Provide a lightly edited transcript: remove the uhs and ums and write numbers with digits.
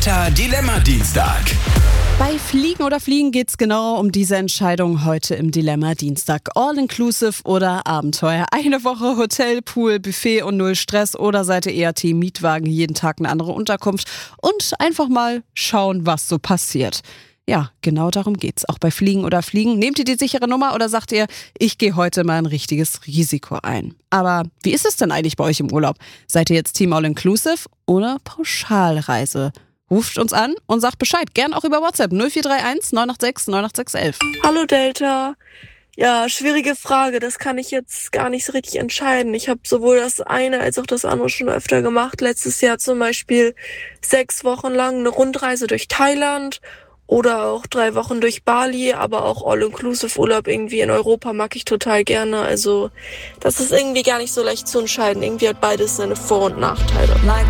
Dilemma-Dienstag. Bei Fliegen oder Fliegen geht's genau um diese Entscheidung heute im Dilemma-Dienstag. All-inclusive oder Abenteuer? Eine Woche Hotel, Pool, Buffet und null Stress, oder seid ihr eher Team Mietwagen, jeden Tag eine andere Unterkunft und einfach mal schauen, was so passiert? Ja, genau darum geht's. Auch bei Fliegen oder Fliegen. Nehmt ihr die sichere Nummer oder sagt ihr, ich gehe heute mal ein richtiges Risiko ein? Aber wie ist es denn eigentlich bei euch im Urlaub? Seid ihr jetzt Team All-inclusive oder Pauschalreise? Ruft uns an und sagt Bescheid. Gern auch über WhatsApp 0431 986 98611. Hallo Delta. Ja, schwierige Frage. Das kann ich jetzt gar nicht so richtig entscheiden. Ich habe sowohl das eine als auch das andere schon öfter gemacht. Letztes Jahr zum Beispiel 6 Wochen lang eine Rundreise durch Thailand oder auch 3 Wochen durch Bali, aber auch All-Inclusive-Urlaub irgendwie in Europa mag ich total gerne. Also das ist irgendwie gar nicht so leicht zu entscheiden. Irgendwie hat beides seine Vor- und Nachteile.